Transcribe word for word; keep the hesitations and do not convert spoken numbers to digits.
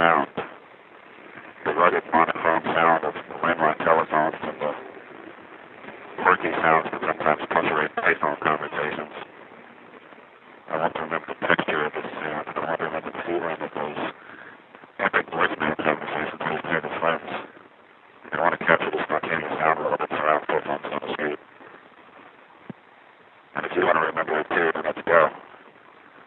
sound, the rugged monochrome sound of landline telephones and the quirky sounds that sometimes punctuate payphone conversations. I want to remember the texture of this sound, and I want to remember the feeling of those